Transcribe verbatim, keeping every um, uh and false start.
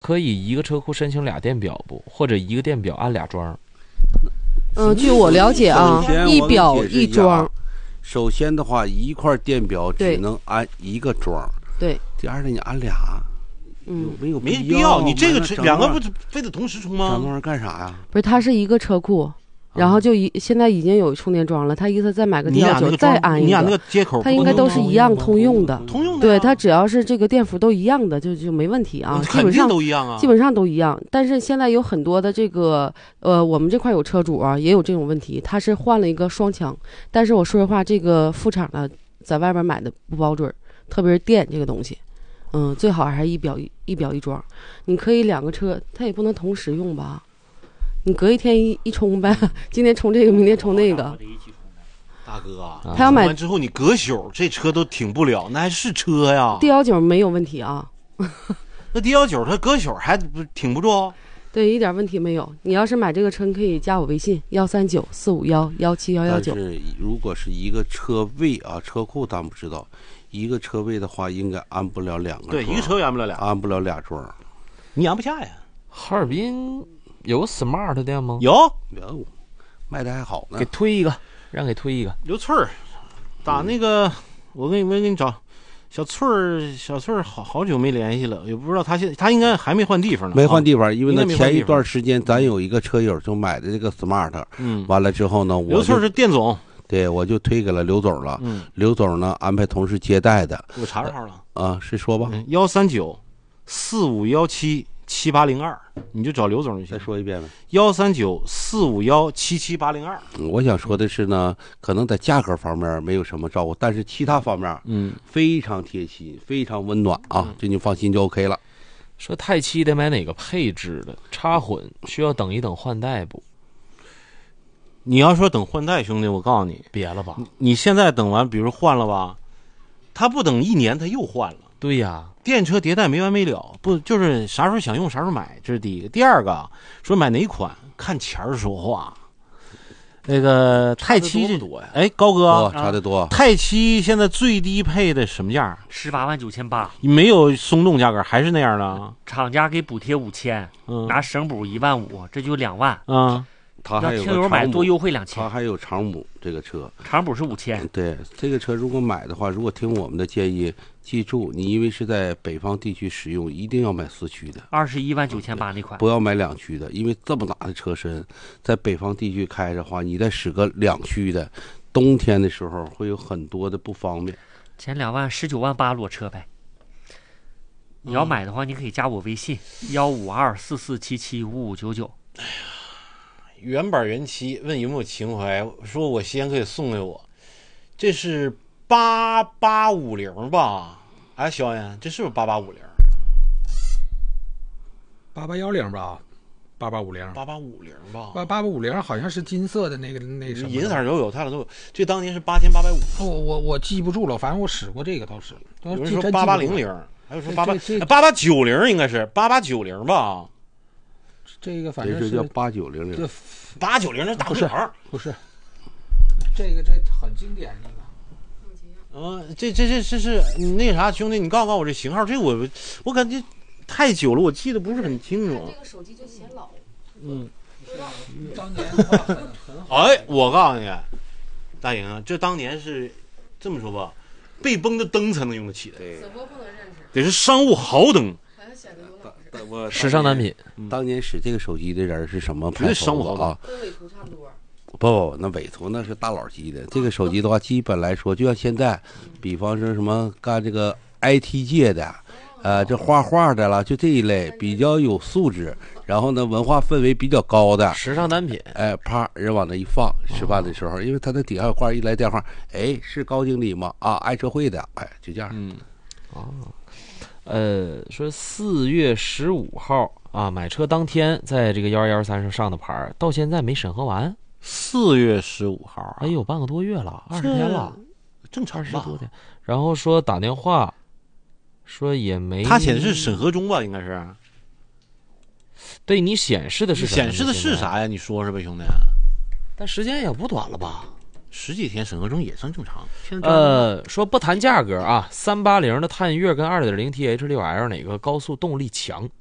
可以一个车库申请俩电表不？或者一个电表安俩桩？ 嗯，据我了解啊，一表一桩。 首先的话，一块电表只能安一个桩。 对。 第二呢，你安俩， 嗯， 没有没必要。你这个车两个不非得同时充吗？ 整那玩意儿干啥呀？ 不是，它是一个车库。然后就一现在已经有充电桩了，他意思再买个 D 幺九再安一个， 你俩那个接口， 它应该都是一样通用的， 通用的， 对，它只要是这个电伏都一样的，就就没问题啊，基本上都一样啊， 基本上都一样。但是现在有很多的这个呃，我们这块有车主啊，也有这种问题，他是换了一个双枪，但是我说实话，这个副厂的在外边买的不保准，特别是电这个东西，嗯，最好还是一表一一表一装，你可以两个车，它也不能同时用吧。你隔一天一一充呗，今天充这个，明天充那个。 大哥啊， 他要买完之后你隔宿这车都停不了，那还是车呀 ？D 幺九没有问题啊。 那 D 幺九它隔宿还挺不住？ 对，一点问题没有。你要是买这个车，你可以加我微信幺三九四五幺幺七幺幺九。 但是如果是一个车位啊，车库咱不知道，一个车位的话，应该安不了两个。 对，一个车位安不了俩， 安不了俩桩， 你安不下呀。 哈尔滨。有 smart 店吗？ 有有，卖的还好呢。 给推一个，让给推一个。 刘翠儿，打那个，嗯、我给你，我给你找小翠儿，小翠儿好好久没联系了，也不知道他现他应该还没换地方呢。 没换地方，因为呢前一段时间咱有一个车友就买的这个 smart， 嗯，完了之后呢，我刘翠儿是店总， 对，我就推给了刘总了。嗯，刘总呢安排同事接待的。 我查着号了啊，是说吧？ 幺三九四五幺七。七八零二，你就找刘总就行。 再说一遍呗。 幺三九四五幺七七八零二。 我想说的是呢，可能在价格方面没有什么照顾，但是其他方面，嗯，非常贴心，非常温暖啊，嗯、这你放心就 OK 了。 说太七得买哪个配置的？插混需要等一等换代不？ 你要说等换代，兄弟，我告诉你， 别了吧。 你现在等完，比如换了吧，他不等一年，他又换了。 对呀。 电车迭代没完没了，不就是啥时候想用啥时候买，这是第一个。第二个，说买哪款看钱儿说话。那个太七这多呀， 哎，高哥、 哦、差得多。 太七现在最低配的什么价？ 十八万九千八， 没有松动价格，还是那样的。 厂家给补贴五千，嗯，拿省补一万五，这就两万。 嗯， 他还有听友买多优惠两千， 他还有长补这个车， 长补是五千。 对，这个车如果买的话，如果听我们的建议。记住，你因为是在北方地区使用，一定要买四驱的， 二十一万九千八那款， 不要买两驱的，因为这么大的车身，在北方地区开的话，你再使个两驱的，冬天的时候会有很多的不方便。 前两万十九万八裸车呗。你要买的话，你可以加我微信幺五二四四七七五五九九。 哎呀，原版原漆，问有没有情怀？说我先可以送给我，这是。八八五零吧，哎，小燕，这是不是八八五零？ 八八幺零吧，八八五零， 八八五零吧， 八八八五零好像是金色的那个那什么， 银色都有，它俩都有。这当年是八千八百五。 我我我记不住了，反正我使过这个倒是。 有人说八八零零，还有说八八八八九零，应该是八八九零吧？ 这个反正是叫八九零零， 八九零那大不是不是，这个这很经典的。 嗯，这这这这是你那啥，兄弟，你告诉告诉我这型号，这我我感觉太久了，我记得不是很清楚。 这个手机就显老。 嗯， 当年的话很很好。 哎，我告诉你，大颖啊，这当年是这么说吧，被崩的灯才能用得起的， 死活不能认识， 得是商务豪灯。 好像显得有老时尚单品。 当年使这个手机的人是什么牌商务豪啊？ 跟纬图差不多。 不，那纬图那是大佬级的。这个手机的话，基本来说，就像现在，比方说什么干这个 I T 界的，呃，这画画的了，就这一类比较有素质，然后呢，文化氛围比较高的时尚单品。 哎，啪，人往那一放，吃饭的时候，因为他那底下有挂一来电话，哎，是高经理吗？啊，爱车会的，哎，就这样。 嗯，哦，呃，说四月十五号啊，买车当天在这个幺二幺三上上的牌，到现在没审核完。 四月十五号、啊， 哎呦，半个多月了，二十天了， 正常二十多天。然后说打电话，说也没， 他显示审核中吧，应该是。 对你显示的是什么？ 显示的是啥呀？你说是呗，兄弟。 但时间也不短了吧？ 十几天审核中也算正常。 呃，说不谈价格啊，三八零的探岳跟二点零 T H 六 L 哪个高速动力强？